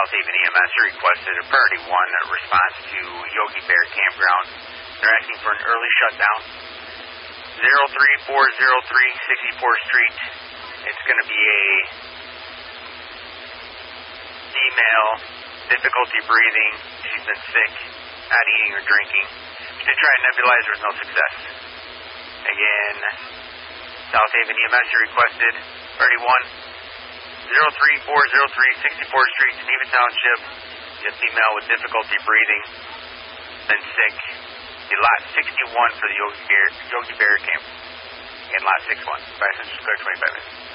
South Haven EMS requested a priority 1 response to Yogi Bear Campground. They're asking for an early shutdown. 03403 64th Street. It's going to be a female, difficulty breathing. She's been sick, not eating or drinking. She did try a nebulizer with no success. Again, South Haven EMS requested priority 1. 03403 64th Street, Geneva Township. A female with difficulty breathing, been sick. The lot 61 for the Yogi Bear camp. Again, lot 61. Passengers clear 25 minutes.